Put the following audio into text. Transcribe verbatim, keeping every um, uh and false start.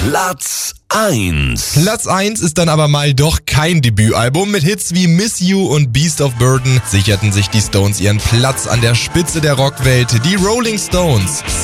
Platz eins. Platz eins ist dann aber mal doch kein Debütalbum. Mit Hits wie Miss You und Beast of Burden sicherten sich die Stones ihren Platz an der Spitze der Rockwelt. Die Rolling Stones